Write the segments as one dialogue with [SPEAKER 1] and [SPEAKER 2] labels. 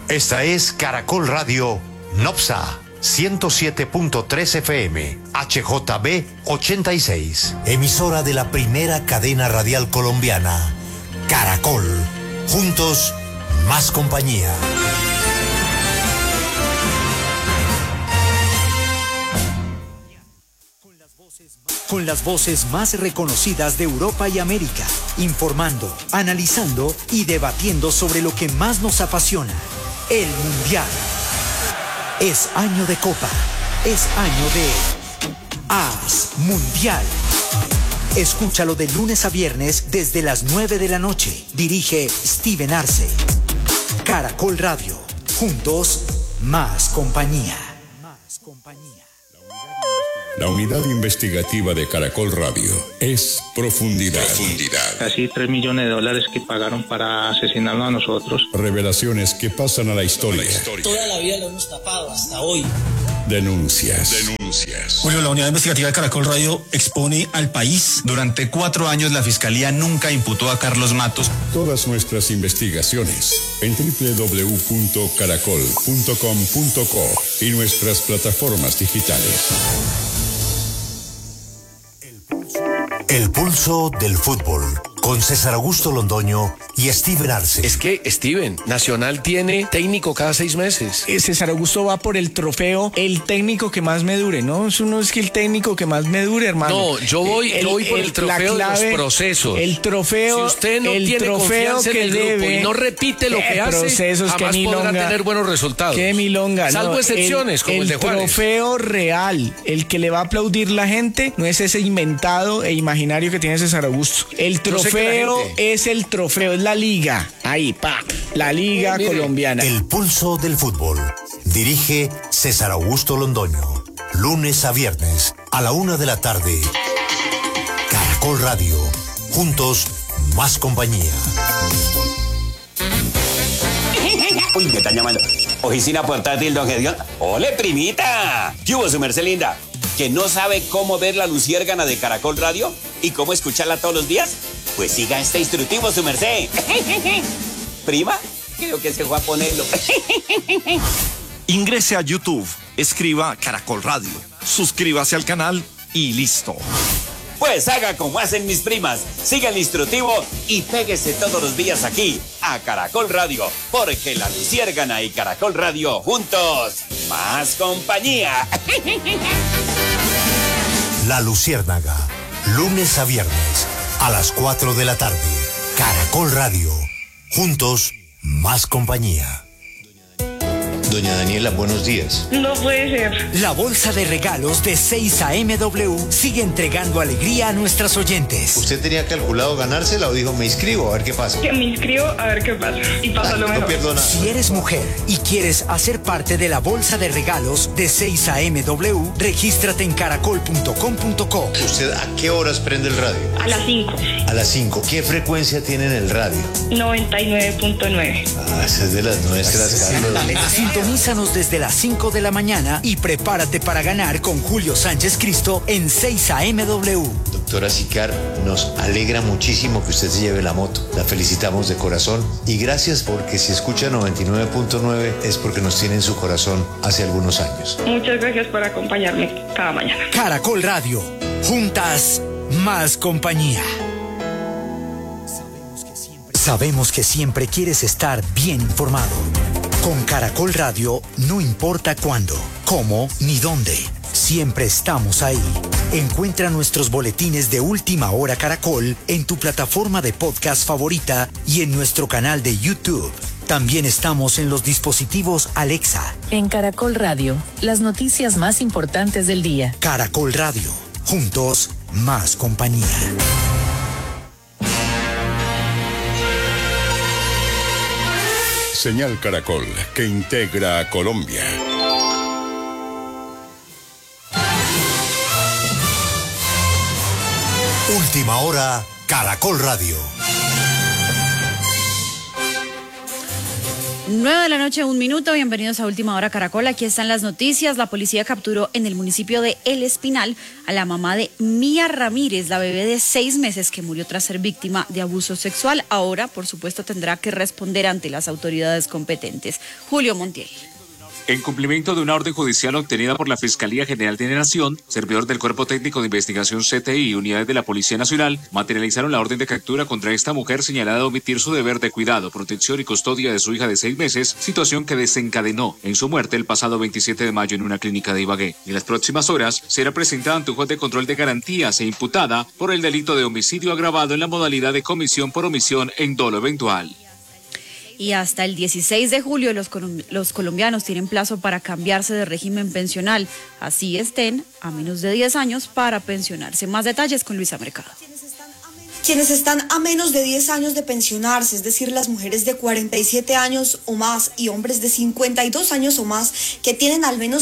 [SPEAKER 1] Esta es Caracol Radio Nopsa 107.3 FM, HJB 86.
[SPEAKER 2] Emisora de la primera cadena radial colombiana, Caracol. Juntos, más compañía.
[SPEAKER 3] Con las voces más reconocidas de Europa y América, informando, analizando y debatiendo sobre lo que más nos apasiona, el Mundial. Es año de Copa, es año de AS Mundial. Escúchalo de lunes a viernes desde las 9 de la noche. Dirige Steven Arce. Caracol Radio. Juntos, más compañía. Más compañía.
[SPEAKER 4] La unidad investigativa de Caracol Radio es Profundidad.
[SPEAKER 5] Casi $3 millones que pagaron para asesinarnos a nosotros.
[SPEAKER 4] Revelaciones que pasan a la historia.
[SPEAKER 6] Toda la vida lo hemos tapado hasta hoy.
[SPEAKER 4] Denuncias.
[SPEAKER 7] Julio, la unidad investigativa de Caracol Radio expone al país. Durante 4 años la Fiscalía nunca imputó a Carlos Matos.
[SPEAKER 4] Todas nuestras investigaciones en www.caracol.com.co y nuestras plataformas digitales.
[SPEAKER 2] El pulso del fútbol, con César Augusto Londoño y Steven Arce.
[SPEAKER 8] Es que, Steven, Nacional tiene técnico cada 6 meses.
[SPEAKER 9] César Augusto va por el trofeo, el técnico que más me dure, ¿no? Eso no es que el técnico que más me dure, hermano.
[SPEAKER 8] No, yo voy por el trofeo clave, de los procesos.
[SPEAKER 9] El trofeo,
[SPEAKER 8] si usted no tiene confianza en el grupo y no repite lo que hace, jamás podrá tener buenos resultados.
[SPEAKER 9] Qué milonga.
[SPEAKER 8] Salvo excepciones, como el de Juárez.
[SPEAKER 9] El trofeo real, el que le va a aplaudir la gente, no es ese inventado e imaginario que tiene César Augusto. El trofeo es el trofeo, es la liga. Ahí, la liga colombiana.
[SPEAKER 2] El pulso del fútbol. Dirige César Augusto Londoño. Lunes a viernes a la 1 de la tarde. Caracol Radio. Juntos, más compañía.
[SPEAKER 10] Uy, me están llamando. Oficina portátil, don Gedión. ¡Ole, primita! ¿Qué hubo, su merced linda? ¿Que no sabe cómo ver la luciérgana de Caracol Radio y cómo escucharla todos los días? Pues siga este instructivo, su merced. ¿Prima? Creo que se fue a ponerlo.
[SPEAKER 11] Ingrese a YouTube, escriba Caracol Radio, suscríbase al canal y listo.
[SPEAKER 10] Pues haga como hacen mis primas, siga el instructivo y péguese todos los días aquí, a Caracol Radio, porque la luciérgana y Caracol Radio juntos, más compañía.
[SPEAKER 2] La Luciérnaga, lunes a viernes a las 4 de la tarde. Caracol Radio, juntos, más compañía.
[SPEAKER 12] Doña Daniela, buenos días.
[SPEAKER 13] No puede ser.
[SPEAKER 3] La bolsa de regalos de 6am sigue entregando alegría a nuestras oyentes.
[SPEAKER 12] ¿Usted tenía calculado ganársela o dijo me inscribo a ver qué pasa?
[SPEAKER 13] Que me inscribo a ver qué pasa. Y pasa lo mejor.
[SPEAKER 12] No pierdo nada.
[SPEAKER 3] Si eres mujer y quieres hacer parte de la bolsa de regalos de 6am, regístrate en caracol.com.co.
[SPEAKER 12] ¿Usted a qué horas prende el radio?
[SPEAKER 13] A las 5.
[SPEAKER 12] A las 5. ¿Qué frecuencia tiene en el radio?
[SPEAKER 13] 99.9.
[SPEAKER 12] Ah, esa es de las nuestras, Carlos.
[SPEAKER 3] Sintonízanos desde las 5 de la mañana y prepárate para ganar con Julio Sánchez Cristo en 6am.
[SPEAKER 12] Doctora Sicar, nos alegra muchísimo que usted se lleve la moto. La felicitamos de corazón y gracias porque si escucha 99.9 es porque nos tiene en su corazón hace algunos años.
[SPEAKER 13] Muchas gracias por acompañarme cada mañana.
[SPEAKER 3] Caracol Radio, juntas, más compañía. Sabemos que siempre quieres estar bien informado. Con Caracol Radio, no importa cuándo, cómo ni dónde, siempre estamos ahí. Encuentra nuestros boletines de Última Hora Caracol en tu plataforma de podcast favorita y en nuestro canal de YouTube. También estamos en los dispositivos Alexa.
[SPEAKER 14] En Caracol Radio, las noticias más importantes del día.
[SPEAKER 3] Caracol Radio, juntos, más compañía.
[SPEAKER 4] Señal Caracol, que integra a Colombia.
[SPEAKER 2] Última Hora, Caracol Radio.
[SPEAKER 15] 9:01 a.m, bienvenidos a Última Hora Caracol, aquí están las noticias. La policía capturó en el municipio de El Espinal a la mamá de Mía Ramírez, la bebé de 6 meses que murió tras ser víctima de abuso sexual. Ahora, por supuesto, tendrá que responder ante las autoridades competentes. Julio Montiel.
[SPEAKER 16] En cumplimiento de una orden judicial obtenida por la Fiscalía General de la Nación, servidor del Cuerpo Técnico de Investigación CTI y unidades de la Policía Nacional materializaron la orden de captura contra esta mujer señalada de omitir su deber de cuidado, protección y custodia de su hija de 6 meses, situación que desencadenó en su muerte el pasado 27 de mayo en una clínica de Ibagué. En las próximas horas será presentada ante un juez de control de garantías e imputada por el delito de homicidio agravado en la modalidad de comisión por omisión en dolo eventual.
[SPEAKER 15] Y hasta el 16 de julio los colombianos tienen plazo para cambiarse de régimen pensional, así estén a menos de 10 años para pensionarse. Más detalles con Luisa Mercado.
[SPEAKER 17] Quienes están a menos de 10 años de pensionarse, es decir, las mujeres de 47 años o más y hombres de 52 años o más que tienen al menos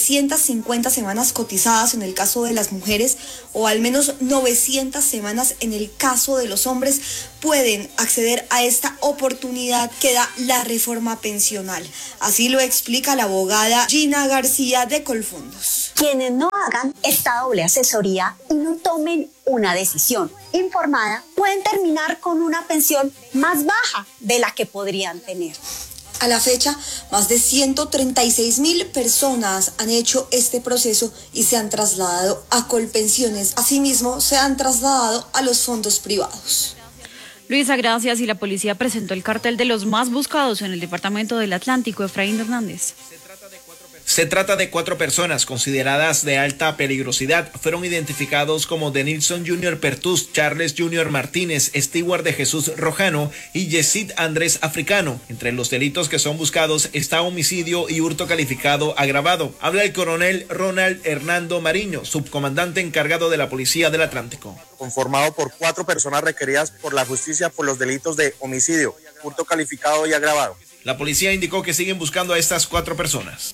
[SPEAKER 17] 750 semanas cotizadas en el caso de las mujeres o al menos 900 semanas en el caso de los hombres, pueden acceder a esta oportunidad que da la reforma pensional. Así lo explica la abogada Gina García de Colfondos.
[SPEAKER 18] Quienes no hagan esta doble asesoría y no tomen una decisión informada, pueden terminar con una pensión más baja de la que podrían tener.
[SPEAKER 17] A la fecha, más de 136.000 personas han hecho este proceso y se han trasladado a Colpensiones. Asimismo, se han trasladado a los fondos privados.
[SPEAKER 15] Luisa, gracias. Y la policía presentó el cartel de los más buscados en el departamento del Atlántico. Efraín Hernández.
[SPEAKER 19] Se trata de 4 personas consideradas de alta peligrosidad. Fueron identificados como Denilson Jr. Pertus, Charles Jr. Martínez, Stewart de Jesús Rojano y Yesid Andrés Africano. Entre los delitos que son buscados está homicidio y hurto calificado agravado. Habla el coronel Ronald Hernando Mariño, subcomandante encargado de la Policía del Atlántico.
[SPEAKER 20] Conformado por 4 personas requeridas por la justicia por los delitos de homicidio, hurto calificado y agravado.
[SPEAKER 19] La policía indicó que siguen buscando a estas 4 personas.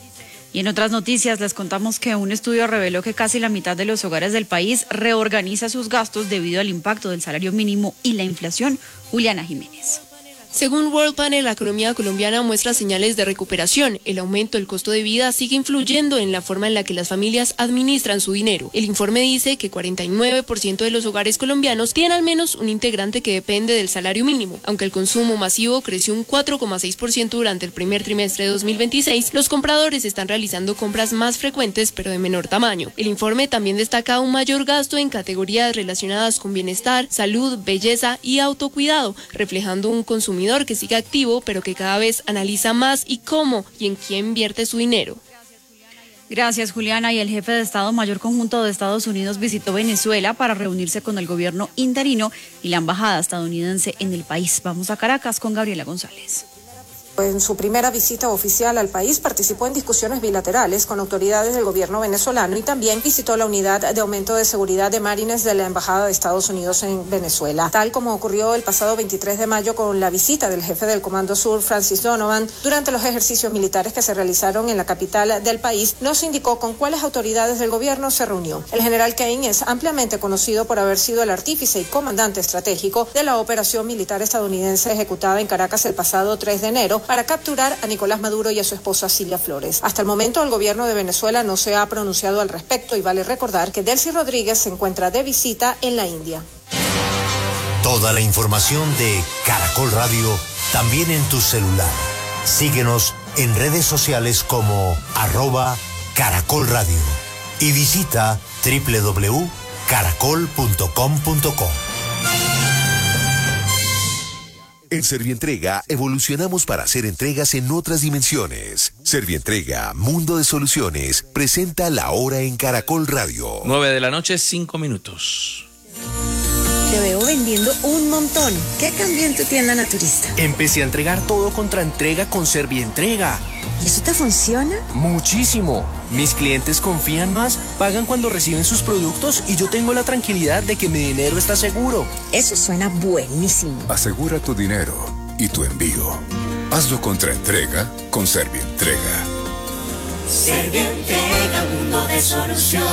[SPEAKER 15] Y en otras noticias les contamos que un estudio reveló que casi la mitad de los hogares del país reorganiza sus gastos debido al impacto del salario mínimo y la inflación. Juliana Jiménez.
[SPEAKER 21] Según World Panel, la economía colombiana muestra señales de recuperación. El aumento del costo de vida sigue influyendo en la forma en la que las familias administran su dinero. El informe dice que 49% de los hogares colombianos tienen al menos un integrante que depende del salario mínimo. Aunque el consumo masivo creció un 4,6% durante el primer trimestre de 2026, los compradores están realizando compras más frecuentes pero de menor tamaño. El informe también destaca un mayor gasto en categorías relacionadas con bienestar, salud, belleza y autocuidado, reflejando un consumidor que sigue activo, pero que cada vez analiza más y cómo y en quién invierte su dinero.
[SPEAKER 15] Gracias, Juliana. Y el jefe de Estado Mayor Conjunto de Estados Unidos visitó Venezuela para reunirse con el gobierno interino y la embajada estadounidense en el país. Vamos a Caracas con Gabriela González.
[SPEAKER 22] En su primera visita oficial al país participó en discusiones bilaterales con autoridades del gobierno venezolano y también visitó la unidad de aumento de seguridad de Marines de la Embajada de Estados Unidos en Venezuela, tal como ocurrió el pasado 23 de mayo con la visita del jefe del Comando Sur, Francis Donovan, durante los ejercicios militares que se realizaron en la capital del país. No se indicó con cuáles autoridades del gobierno se reunió. El general Kane es ampliamente conocido por haber sido el artífice y comandante estratégico de la operación militar estadounidense ejecutada en Caracas el pasado 3 de enero para capturar a Nicolás Maduro y a su esposa Cilia Flores. Hasta el momento el gobierno de Venezuela no se ha pronunciado al respecto y vale recordar que Delcy Rodríguez se encuentra de visita en la India.
[SPEAKER 2] Toda la información de Caracol Radio también en tu celular. Síguenos en redes sociales como @Caracol Radio y visita www.caracol.com.co.
[SPEAKER 23] En Servientrega evolucionamos para hacer entregas en otras dimensiones. Servientrega, Mundo de Soluciones, presenta La Hora en Caracol Radio.
[SPEAKER 8] 9:05 a.m.
[SPEAKER 24] Te veo vendiendo un montón. ¿Qué cambió en tu tienda naturista?
[SPEAKER 25] Empecé a entregar todo contra entrega con Servientrega.
[SPEAKER 24] ¿Y eso te funciona?
[SPEAKER 25] Muchísimo. Mis clientes confían más, pagan cuando reciben sus productos y yo tengo la tranquilidad de que mi dinero está seguro.
[SPEAKER 24] Eso suena buenísimo.
[SPEAKER 26] Asegura tu dinero y tu envío. Hazlo contra entrega con Servientrega.
[SPEAKER 27] Servientrega, Mundo de Soluciones.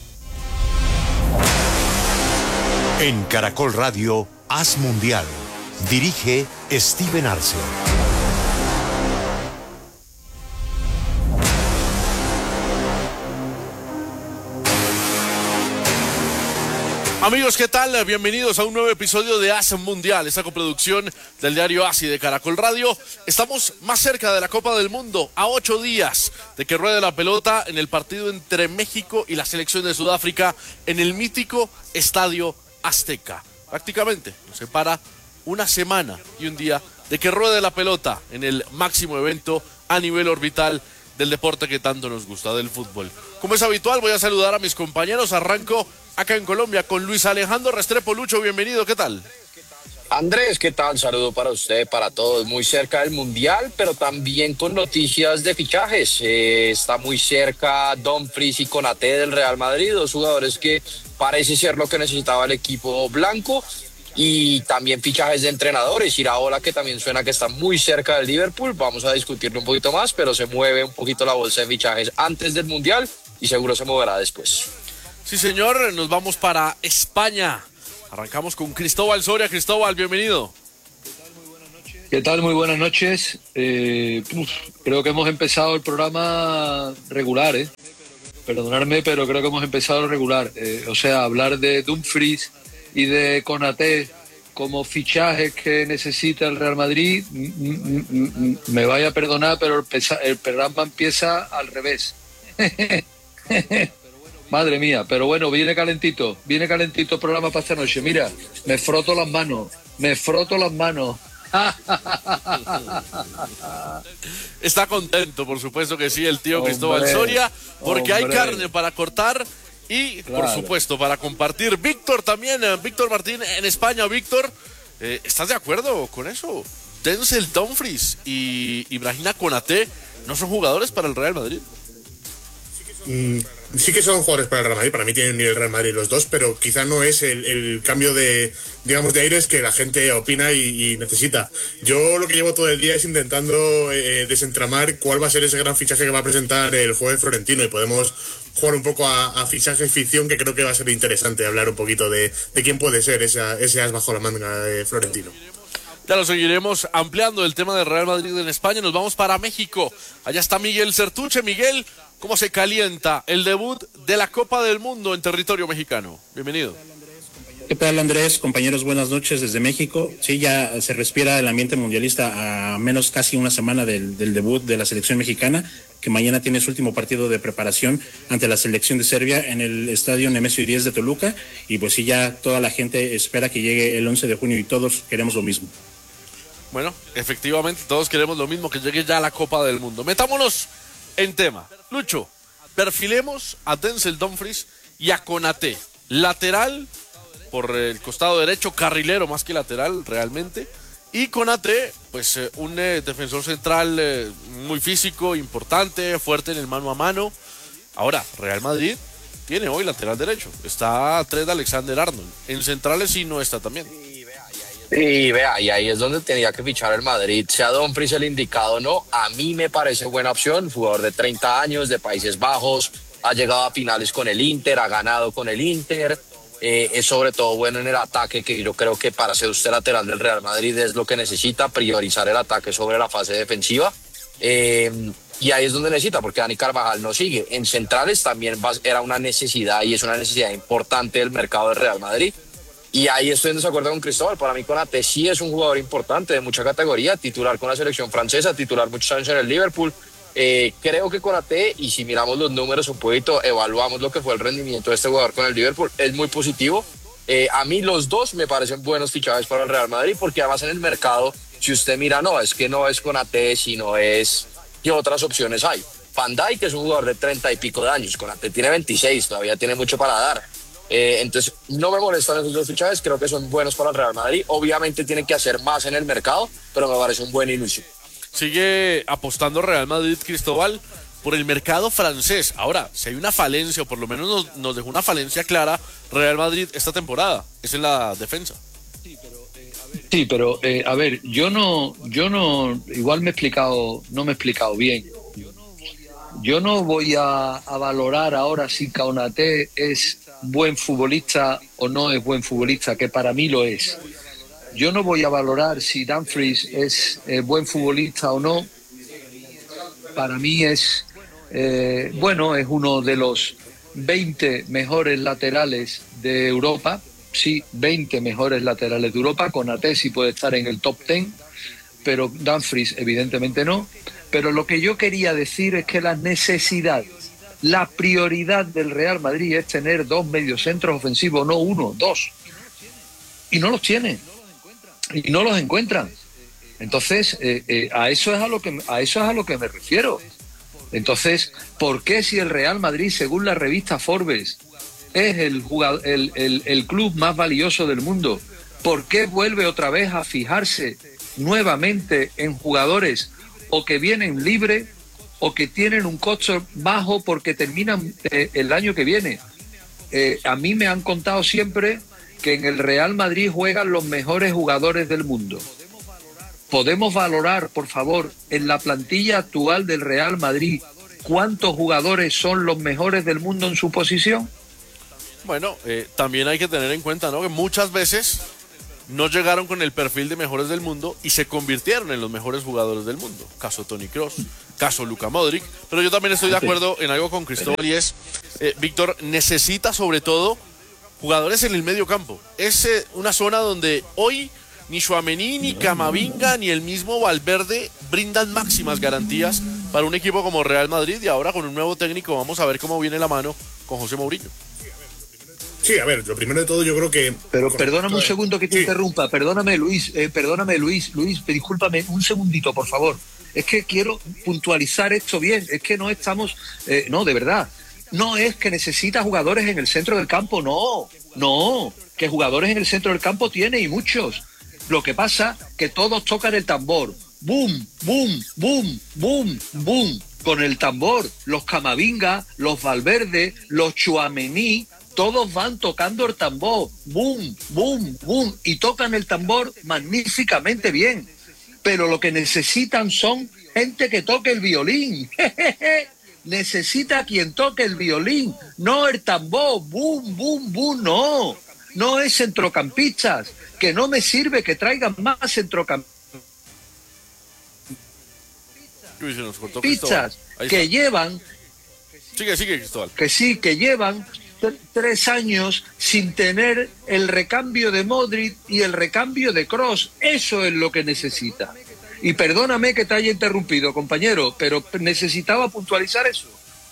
[SPEAKER 1] En Caracol Radio, Haz Mundial. Dirige Steven Arce.
[SPEAKER 5] Amigos, ¿qué tal? Bienvenidos a un nuevo episodio de AS Mundial, esta coproducción del diario AS y de Caracol Radio. Estamos más cerca de la Copa del Mundo, a 8 días de que ruede la pelota en el partido entre México y la selección de Sudáfrica en el mítico Estadio Azteca. Prácticamente nos separa una semana y un día de que ruede la pelota en el máximo evento a nivel orbital del deporte que tanto nos gusta, del fútbol. Como es habitual, voy a saludar a mis compañeros. Arranco acá en Colombia con Luis Alejandro Restrepo. Lucho, bienvenido, ¿qué tal?
[SPEAKER 6] Andrés, ¿qué tal? Saludo para usted, para todos. Muy cerca del Mundial, pero también con noticias de fichajes. Está muy cerca Dumfries y Konaté del Real Madrid, dos jugadores que parece ser lo que necesitaba el equipo blanco. Y también fichajes de entrenadores. Iraola, que también suena que está muy cerca del Liverpool. Vamos a discutirlo un poquito más, pero se mueve un poquito la bolsa de fichajes antes del Mundial y seguro se moverá después.
[SPEAKER 5] Sí, señor, nos vamos para España. Arrancamos con Cristóbal Soria. Cristóbal, bienvenido.
[SPEAKER 7] ¿Qué tal? Muy buenas noches. Creo que hemos empezado el programa regular, Perdonadme, pero creo que hemos empezado regular. O sea, hablar de Dumfries y de Konaté como fichajes que necesita el Real Madrid, me vaya a perdonar, pero el programa empieza al revés. Madre mía, pero bueno, viene calentito el programa para esta noche. Mira, me froto las manos.
[SPEAKER 5] Está contento, por supuesto que sí, el tío Cristóbal Soria, porque hay carne para cortar y, claro, por supuesto, para compartir. Víctor también, Víctor Martín en España. Víctor, ¿estás de acuerdo con eso? Denzel Dumfries y Ibrahima Konaté no son jugadores para el Real Madrid.
[SPEAKER 9] Sí que son jugadores para el Real Madrid, para mí tienen nivel Real Madrid los dos, pero quizá no es el cambio de aires que la gente opina y necesita. Yo lo que llevo todo el día es intentando desentramar cuál va a ser ese gran fichaje que va a presentar el jueves Florentino, y podemos jugar un poco a fichaje ficción, que creo que va a ser interesante hablar un poquito de quién puede ser ese as bajo la manga de Florentino.
[SPEAKER 5] Ya lo seguiremos ampliando el tema del Real Madrid en España. Nos vamos para México. Allá está Miguel Certuche. Miguel, ¿cómo se calienta el debut de la Copa del Mundo en territorio mexicano? Bienvenido.
[SPEAKER 10] ¿Qué tal, Andrés? Compañeros, buenas noches desde México. Sí, ya se respira el ambiente mundialista a menos casi una semana del debut de la selección mexicana, que mañana tiene su último partido de preparación ante la selección de Serbia en el estadio Nemesio 10 de Toluca. Y pues sí, ya toda la gente espera que llegue el 11 de junio y todos queremos lo mismo.
[SPEAKER 5] Bueno, efectivamente, todos queremos lo mismo, que llegue ya la Copa del Mundo. Metámonos en tema. Lucho, perfilemos a Denzel Dumfries y a Konaté. Lateral por el costado derecho, carrilero más que lateral realmente. Y Konaté, pues un defensor central muy físico, importante, fuerte en el mano a mano. Ahora, Real Madrid tiene hoy lateral derecho. Está Trent Alexander-Arnold. En centrales sí no está también.
[SPEAKER 6] Y vea, y ahí es donde tenía que fichar el Madrid, sea Dumfries el indicado o no. A mí me parece buena opción, jugador de 30 años, de Países Bajos, ha llegado a finales con el Inter, ha ganado con el Inter, es sobre todo bueno en el ataque, que yo creo que para ser usted lateral del Real Madrid es lo que necesita, priorizar el ataque sobre la fase defensiva. Y ahí es donde necesita, porque Dani Carvajal no sigue. En centrales también era una necesidad, y es una necesidad importante del mercado del Real Madrid. Y ahí estoy en desacuerdo con Cristóbal. Para mí Konaté sí es un jugador importante, de mucha categoría, titular con la selección francesa, titular muchos años en el Liverpool. Creo que Konaté, y si miramos los números un poquito, evaluamos lo que fue el rendimiento de este jugador con el Liverpool, es muy positivo. A mí los dos me parecen buenos fichajes para el Real Madrid, porque además en el mercado, si usted mira, no es Konaté, sino es qué otras opciones hay. Van Dijk es un jugador de 30 y pico de años, Konaté tiene 26, todavía tiene mucho para dar. Entonces no me molestan esos dos fichajes, creo que son buenos para el Real Madrid. Obviamente tiene que hacer más en el mercado, pero me parece un buen inicio.
[SPEAKER 5] Sigue apostando Real Madrid, Cristóbal, por el mercado francés. Ahora, si hay una falencia, o por lo menos nos dejó una falencia clara Real Madrid esta temporada, es en la defensa.
[SPEAKER 7] Sí, pero a ver, yo no, igual no me he explicado bien. Yo no voy a valorar ahora si Konaté es buen futbolista o no es buen futbolista, que para mí lo es. yo no voy a valorar si Dumfries es buen futbolista o no. Para mí es uno de los 20 mejores laterales de Europa. Sí, 20 mejores laterales de Europa. Konaté sí puede estar en el top 10, pero Dumfries evidentemente no. Pero lo que yo quería decir es que la necesidad, la prioridad del Real Madrid es tener 2 mediocentros ofensivos, no 1, 2. Y no los tiene. Y no los encuentran. Entonces, a eso es a lo que me refiero. Entonces, ¿por qué si el Real Madrid, según la revista Forbes, es el club más valioso del mundo, por qué vuelve otra vez a fijarse nuevamente en jugadores o que vienen libres o que tienen un costo bajo porque terminan el año que viene? A mí me han contado siempre que en el Real Madrid juegan los mejores jugadores del mundo. ¿Podemos valorar, por favor, en la plantilla actual del Real Madrid, cuántos jugadores son los mejores del mundo en su posición?
[SPEAKER 5] Bueno, también hay que tener en cuenta, ¿no?, que muchas veces no llegaron con el perfil de mejores del mundo y se convirtieron en los mejores jugadores del mundo. Caso Toni Kroos, caso Luka Modric. Pero yo también estoy de acuerdo en algo con Cristóbal y es, Víctor, necesita sobre todo jugadores en el medio campo. Es una zona donde hoy ni Tchouaméni, ni Camavinga, ni el mismo Valverde brindan máximas garantías para un equipo como Real Madrid, y ahora con un nuevo técnico vamos a ver cómo viene la mano con José Mourinho.
[SPEAKER 9] Sí, a ver, lo primero de todo yo creo que...
[SPEAKER 7] Pero perdóname un segundo que te interrumpa, perdóname Luis, discúlpame un segundito, por favor. Es que quiero puntualizar esto bien, es que no estamos... no, de verdad, no es que necesita jugadores en el centro del campo, no, que jugadores en el centro del campo tiene y muchos. Lo que pasa que todos tocan el tambor, boom, boom, boom, boom, boom, con el tambor. Los Camavinga, los Valverde, los Tchouaméni, todos van tocando el tambor, boom, boom, boom, y tocan el tambor magníficamente bien. Pero lo que necesitan son gente que toque el violín. Necesita quien toque el violín, no el tambor, boom, boom, boom, no es centrocampistas, que no me sirve que traigan más centrocampistas que llevan,
[SPEAKER 5] sigue Cristóbal,
[SPEAKER 7] que llevan 3 años sin tener el recambio de Modric y el recambio de Kroos. Eso es lo que necesita. Y perdóname que te haya interrumpido, compañero, pero necesitaba puntualizar eso.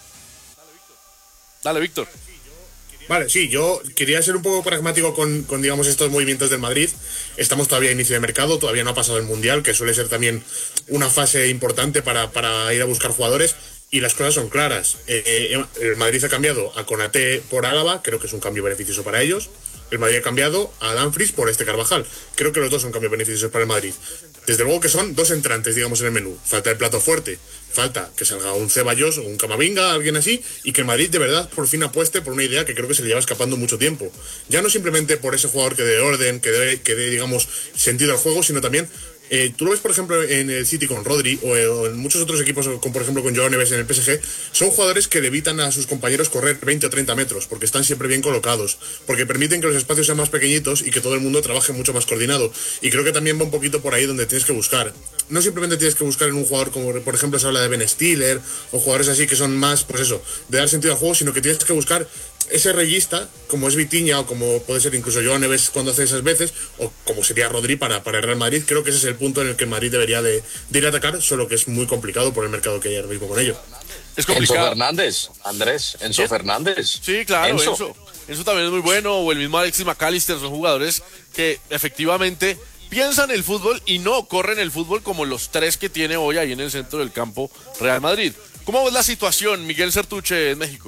[SPEAKER 5] Dale, Víctor.
[SPEAKER 9] Vale, sí, yo quería ser un poco pragmático con digamos, estos movimientos del Madrid. Estamos todavía a inicio de mercado, todavía no ha pasado el Mundial, que suele ser también una fase importante para ir a buscar jugadores. Y las cosas son claras. El Madrid ha cambiado a Konaté por Álava, creo que es un cambio beneficioso para ellos. El Madrid ha cambiado a Dumfries por Carvajal. Creo que los dos son cambios beneficiosos para el Madrid. Desde luego que son 2 entrantes, digamos, en el menú. Falta el plato fuerte. Falta que salga un Ceballos o un Camavinga, alguien así, y que el Madrid de verdad por fin apueste por una idea que creo que se le lleva escapando mucho tiempo. Ya no simplemente por ese jugador que dé orden, que dé digamos, sentido al juego, sino también... tú lo ves, por ejemplo, en el City con Rodri o en muchos otros equipos, por ejemplo con Joao Neves en el PSG, son jugadores que le evitan a sus compañeros correr 20 o 30 metros, porque están siempre bien colocados, porque permiten que los espacios sean más pequeñitos y que todo el mundo trabaje mucho más coordinado. Y creo que también va un poquito por ahí donde tienes que buscar. No simplemente tienes que buscar en un jugador como, por ejemplo, se habla de Ben Stiller, o jugadores así que son más, pues eso, de dar sentido al juego, sino que tienes que buscar ese reyista, como es Vitinha o como puede ser incluso Joao Neves cuando hace esas veces, o como sería Rodri para el Real Madrid. Creo que ese es el punto en el que el Madrid debería de ir a atacar, solo que es muy complicado por el mercado que hay ahora mismo con ello.
[SPEAKER 5] Es complicado.
[SPEAKER 6] Enzo Fernández, Andrés, Enzo Fernández.
[SPEAKER 5] Sí, claro, Enzo también es muy bueno, o el mismo Alexis McAllister, son jugadores que efectivamente piensan el fútbol y no corren el fútbol como los 3 que tiene hoy ahí en el centro del campo Real Madrid. ¿Cómo ves la situación, Miguel Sertuche, en México?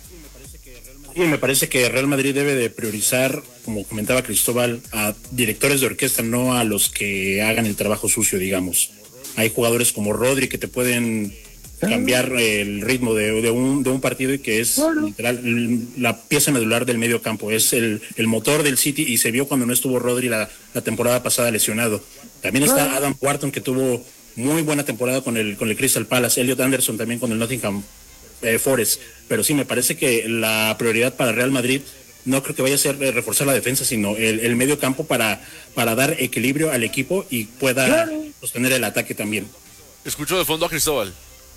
[SPEAKER 10] Sí, me parece que Real Madrid debe de priorizar, como comentaba Cristóbal, a directores de orquesta, no a los que hagan el trabajo sucio, digamos. Hay jugadores como Rodri que te pueden cambiar el ritmo de un partido y que es literal la pieza medular del medio campo, es el motor del City, y se vio cuando no estuvo Rodri la temporada pasada lesionado. También está Adam Wharton, que tuvo muy buena temporada con el Crystal Palace, Elliot Anderson también con el Nottingham Forest. Pero sí, me parece que la prioridad para Real Madrid no creo que vaya a ser reforzar la defensa, sino el medio campo para dar equilibrio al equipo y pueda sostener el ataque también.
[SPEAKER 5] Escucho de fondo a Cristóbal.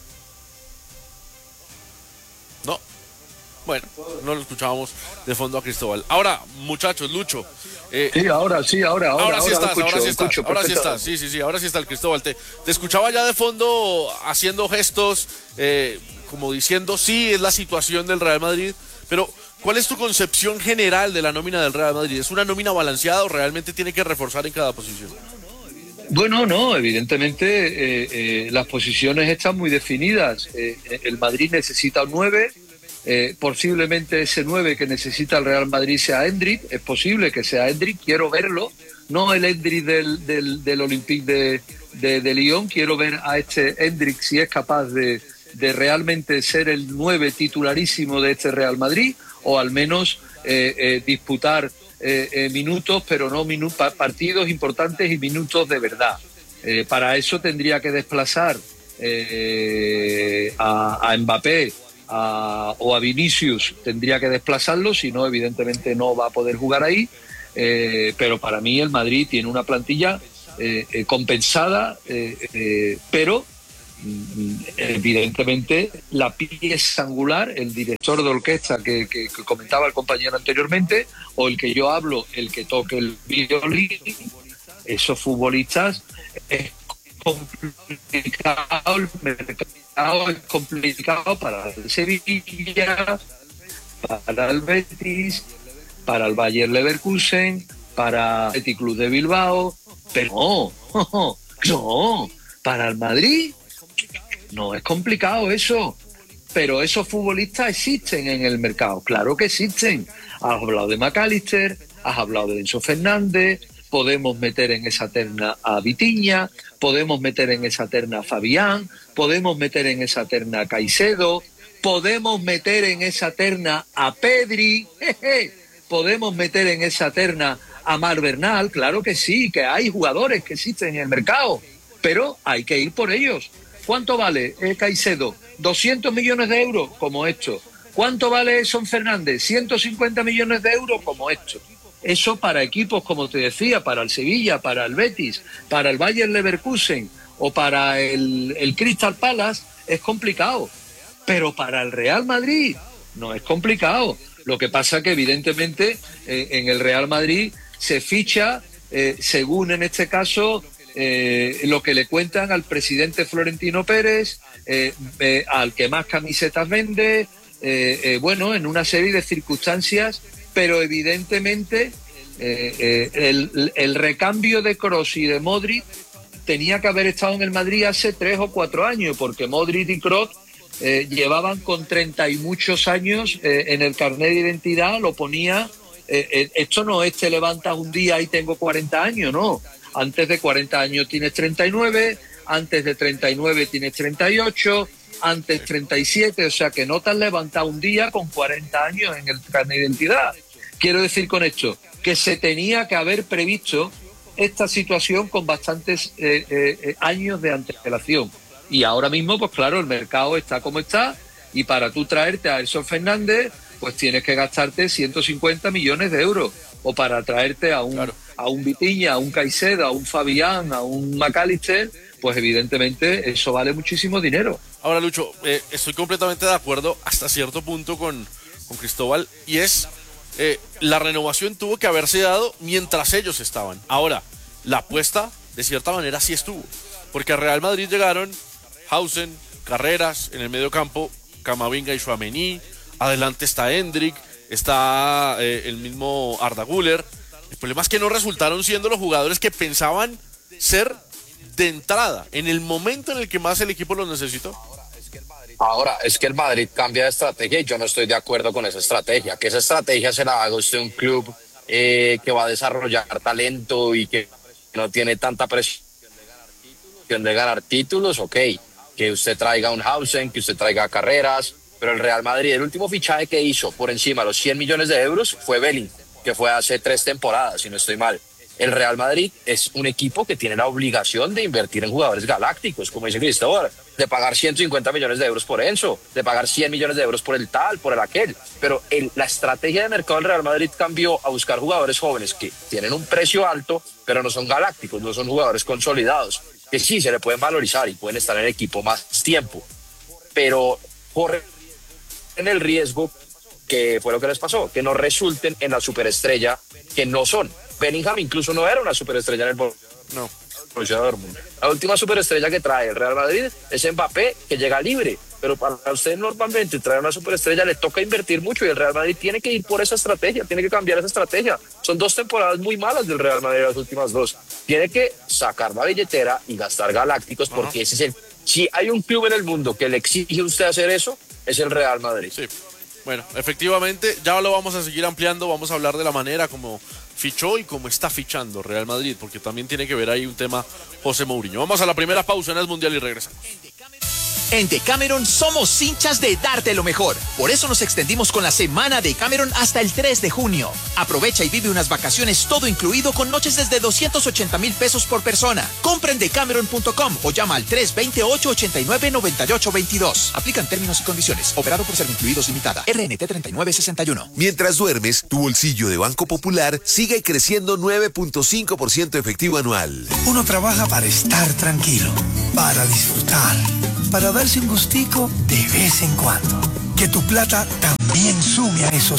[SPEAKER 5] No. Bueno, no lo escuchábamos de fondo a Cristóbal. Ahora, muchachos, Lucho.
[SPEAKER 7] Ahora sí
[SPEAKER 5] estás. Sí, ahora sí está el Cristóbal. Te escuchaba ya de fondo haciendo gestos, como diciendo, sí, es la situación del Real Madrid, pero ¿cuál es tu concepción general de la nómina del Real Madrid? ¿Es una nómina balanceada o realmente tiene que reforzar en cada posición?
[SPEAKER 7] Bueno, no, evidentemente las posiciones están muy definidas. El Madrid necesita un 9, posiblemente ese 9 que necesita el Real Madrid sea Endrick, es posible que sea Endrick, quiero verlo, no el Endrick del Olympique de Lyon, quiero ver a este Endrick si es capaz de realmente ser el 9 titularísimo de este Real Madrid, o al menos disputar minutos, pero no partidos importantes y minutos de verdad. Para eso tendría que desplazar a Mbappé o a Vinicius, tendría que desplazarlo, si no, evidentemente no va a poder jugar ahí. Pero para mí el Madrid tiene una plantilla compensada, pero evidentemente la pieza angular, el director de orquesta que comentaba el compañero anteriormente, o el que yo hablo, el que toque el violín, esos futbolistas, es complicado, el mercado es complicado para el Sevilla, para el Betis, para el Bayer Leverkusen, para el Athletic Club de Bilbao, pero no, para el Madrid no es complicado eso, pero esos futbolistas existen en el mercado, claro que existen. Has hablado de McAllister, has hablado de Enzo Fernández, podemos meter en esa terna a Vitinha, podemos meter en esa terna a Fabián, podemos meter en esa terna a Caicedo, podemos meter en esa terna a Pedri, podemos meter en esa terna a Mar Bernal, claro que sí, que hay jugadores que existen en el mercado, pero hay que ir por ellos. ¿Cuánto vale Caicedo? 200 millones de euros, como esto. ¿Cuánto vale Son Fernández? 150 millones de euros, como esto. Eso para equipos, como te decía, para el Sevilla, para el Betis, para el Bayer Leverkusen o para el Crystal Palace es complicado. Pero para el Real Madrid no es complicado. Lo que pasa que evidentemente en el Real Madrid se ficha, según en este caso, lo que le cuentan al presidente Florentino Pérez, al que más camisetas vende, bueno, en una serie de circunstancias, pero evidentemente el recambio de Kroos y de Modric tenía que haber estado en el Madrid hace 3 o 4 años, porque Modric y Kroos llevaban con 30 y muchos años en el carnet de identidad, lo ponía, esto no es te levantas un día y tengo 40 años, no. Antes de 40 años tienes 39, antes de 39 tienes 38, antes 37, o sea que no te has levantado un día con 40 años en el carnet de identidad. Quiero decir con esto que se tenía que haber previsto esta situación con bastantes años de antelación. Y ahora mismo, pues claro, el mercado está como está, y para tú traerte a Enzo Fernández, pues tienes que gastarte 150 millones de euros. O para traerte a un Vitinha, a un Caicedo, a un Fabián, a un McAllister, pues evidentemente eso vale muchísimo dinero.
[SPEAKER 5] Ahora, Lucho, estoy completamente de acuerdo hasta cierto punto con Cristóbal, y es la renovación tuvo que haberse dado mientras ellos estaban. Ahora, la apuesta de cierta manera sí estuvo, porque a Real Madrid llegaron Hausen, Carreras, en el medio campo Camavinga y Tchouaméni, adelante está Endrick, está el mismo Arda Güler. El problema es que no resultaron siendo los jugadores que pensaban ser de entrada, en el momento en el que más el equipo los necesitó.
[SPEAKER 6] Ahora, es que el Madrid cambia de estrategia y yo no estoy de acuerdo con esa estrategia. Que esa estrategia se la haga usted un club que va a desarrollar talento y que no tiene tanta presión de ganar títulos, ok. Que usted traiga un Hausen, que usted traiga Carreras, pero el Real Madrid, el último fichaje que hizo por encima de los 100 millones de euros fue Bellingham, que fue hace 3 temporadas, si no estoy mal. El Real Madrid es un equipo que tiene la obligación de invertir en jugadores galácticos, como dice Cristóbal, de pagar 150 millones de euros por Enzo, de pagar 100 millones de euros por el tal, por el aquel. Pero la estrategia de mercado del Real Madrid cambió a buscar jugadores jóvenes que tienen un precio alto, pero no son galácticos, no son jugadores consolidados, que sí se le pueden valorizar y pueden estar en el equipo más tiempo, pero corren el riesgo, que fue lo que les pasó, que no resulten en la superestrella que no son. Bellingham incluso no era una superestrella en el Borussia Dortmund. La última superestrella que trae el Real Madrid es Mbappé, que llega libre, pero para usted normalmente traer una superestrella le toca invertir mucho y el Real Madrid tiene que ir por esa estrategia, tiene que cambiar esa estrategia. Son 2 temporadas muy malas del Real Madrid, las últimas 2. Tiene que sacar la billetera y gastar galácticos, porque ese es si hay un club en el mundo que le exige a usted hacer eso, es el Real Madrid.
[SPEAKER 5] Sí. Bueno, efectivamente, ya lo vamos a seguir ampliando, vamos a hablar de la manera como fichó y cómo está fichando Real Madrid, porque también tiene que ver ahí un tema José Mourinho. Vamos a la primera pausa en el Mundial y regresamos.
[SPEAKER 3] En Decameron somos hinchas de darte lo mejor. Por eso nos extendimos con la semana de Decameron hasta el 3 de junio. Aprovecha y vive unas vacaciones todo incluido con noches desde 280,000 pesos por persona. Compra en decameron.com o llama al 328-89-9822. Aplican términos y condiciones. Operado por Servincluidos Limitada. RNT 3961.
[SPEAKER 23] Mientras duermes, tu bolsillo de Banco Popular sigue creciendo 9.5% efectivo anual.
[SPEAKER 4] Uno trabaja para estar tranquilo, para disfrutar, para darse un gustico de vez en cuando. Que tu plata también sume a esos